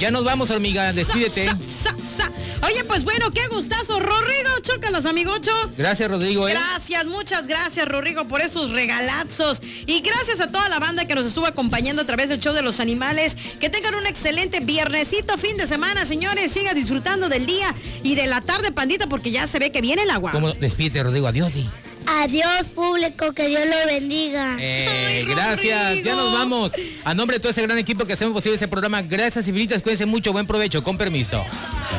Ya nos vamos, hormiga, despídete. Oye, pues bueno, qué gustazo, Rodrigo. Chócalas, amigocho. Gracias, Rodrigo. Gracias, muchas gracias, Rodrigo, por esos regalazos. Y gracias a toda la banda que nos estuvo acompañando a través del show de los animales. Que tengan un excelente viernesito, fin de semana, señores. Siga disfrutando del día y de la tarde, pandita, porque ya se ve que viene el agua. ¿Cómo? Despídete, Rodrigo. Adiós, Di. Adiós, público, que Dios lo bendiga. Gracias, ya nos vamos. A nombre de todo ese gran equipo que hacemos posible ese programa, gracias infinitas, cuídense mucho, buen provecho, con permiso.